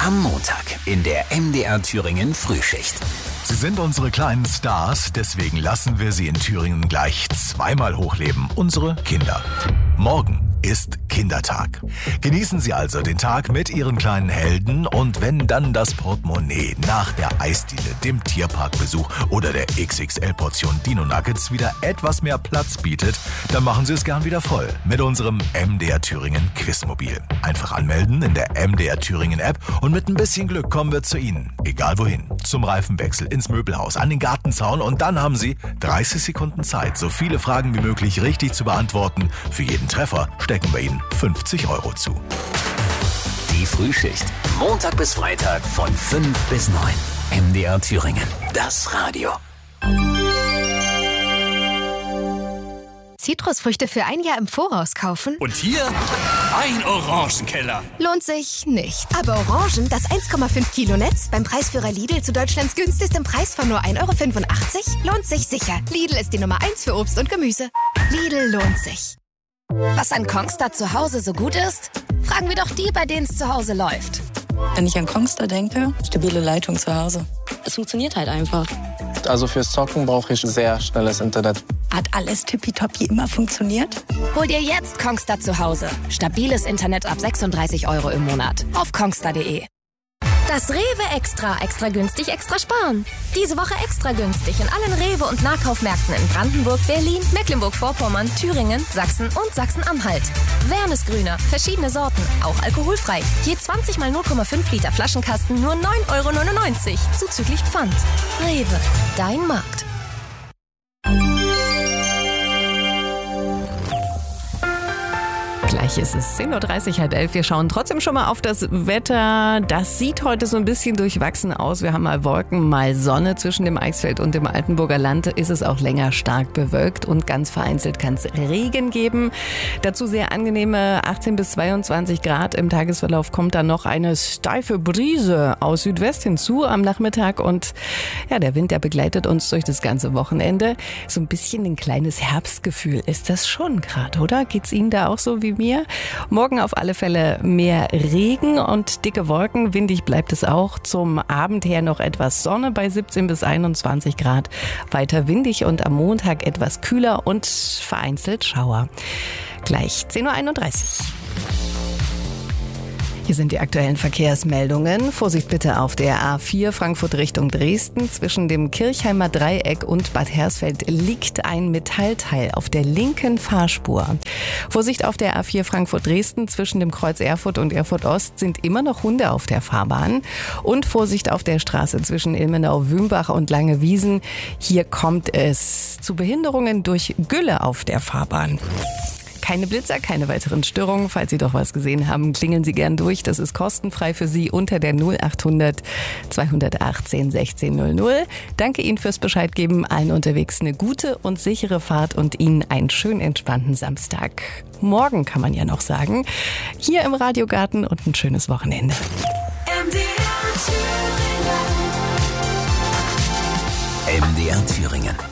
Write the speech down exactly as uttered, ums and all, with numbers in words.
Am Montag in der M D R Thüringen Frühschicht. Sie sind unsere kleinen Stars, deswegen lassen wir sie in Thüringen gleich zweimal hochleben. Unsere Kinder. Morgen ist Kindertag. Genießen Sie also den Tag mit Ihren kleinen Helden und wenn dann das Portemonnaie nach der Eisdiele, dem Tierparkbesuch oder der X X L-Portion Dino Nuggets wieder etwas mehr Platz bietet, dann machen Sie es gern wieder voll mit unserem M D R Thüringen Quizmobil. Einfach anmelden in der M D R Thüringen App und mit ein bisschen Glück kommen wir zu Ihnen. Egal wohin. Zum Reifenwechsel, ins Möbelhaus, an den Gartenzaun und dann haben Sie dreißig Sekunden Zeit, so viele Fragen wie möglich richtig zu beantworten. Für jeden Treffer stecken wir Ihnen fünfzig Euro zu. Die Frühschicht. Montag bis Freitag von fünf bis neun. M D R Thüringen. Das Radio. Zitrusfrüchte für ein Jahr im Voraus kaufen? Und hier ein Orangenkeller. Lohnt sich nicht. Aber Orangen, das eins Komma fünf Kilo Netz, beim Preisführer Lidl zu Deutschlands günstigstem Preis von nur ein Euro fünfundachtzig, lohnt sich sicher. Lidl ist die Nummer eins für Obst und Gemüse. Lidl lohnt sich. Was an Kongstar zu Hause so gut ist? Fragen wir doch die, bei denen es zu Hause läuft. Wenn ich an Kongstar denke, stabile Leitung zu Hause. Es funktioniert halt einfach. Also fürs Zocken brauche ich sehr schnelles Internet. Hat alles tippitoppi immer funktioniert? Hol dir jetzt Kongstar zu Hause. Stabiles Internet ab sechsunddreißig Euro im Monat. Auf kongstar punkt de. Das Rewe Extra. Extra günstig, extra sparen. Diese Woche extra günstig in allen Rewe- und Nahkaufmärkten in Brandenburg, Berlin, Mecklenburg-Vorpommern, Thüringen, Sachsen und Sachsen-Anhalt. Wernesgrüner, verschiedene Sorten, auch alkoholfrei. Je zwanzig mal null Komma fünf Liter Flaschenkasten nur neun Euro neunundneunzig, zuzüglich Pfand. Rewe, dein Markt. Gleich ist es zehn Uhr dreißig, halb elf. Wir schauen trotzdem schon mal auf das Wetter. Das sieht heute so ein bisschen durchwachsen aus. Wir haben mal Wolken, mal Sonne. Zwischen dem Eichsfeld und dem Altenburger Land ist es auch länger stark bewölkt und ganz vereinzelt kann es Regen geben. Dazu sehr angenehme achtzehn bis zweiundzwanzig Grad. Im Tagesverlauf kommt dann noch eine steife Brise aus Südwest hinzu am Nachmittag und ja, der Wind, der begleitet uns durch das ganze Wochenende. So ein bisschen ein kleines Herbstgefühl ist das schon gerade, oder? Geht's Ihnen da auch so wie mir? Morgen auf alle Fälle mehr Regen und dicke Wolken. Windig bleibt es auch. Zum Abend her noch etwas Sonne bei siebzehn bis einundzwanzig Grad. Weiter windig und am Montag etwas kühler und vereinzelt Schauer. Gleich zehn Uhr einunddreißig. Hier sind die aktuellen Verkehrsmeldungen. Vorsicht bitte auf der A vier Frankfurt Richtung Dresden. Zwischen dem Kirchheimer Dreieck und Bad Hersfeld liegt ein Metallteil auf der linken Fahrspur. Vorsicht auf der A vier Frankfurt Dresden. Zwischen dem Kreuz Erfurt und Erfurt Ost sind immer noch Hunde auf der Fahrbahn. Und Vorsicht auf der Straße zwischen Ilmenau-Wümbach und Langewiesen. Hier kommt es zu Behinderungen durch Gülle auf der Fahrbahn. Keine Blitzer, keine weiteren Störungen. Falls Sie doch was gesehen haben, klingeln Sie gern durch. Das ist kostenfrei für Sie unter der null achthundert zweihundertachtzehn sechzehn null null. Danke Ihnen fürs Bescheid geben. Allen unterwegs eine gute und sichere Fahrt und Ihnen einen schön entspannten Samstag. Morgen kann man ja noch sagen. Hier im Radiogarten und ein schönes Wochenende. M D R Thüringen. M D R Thüringen.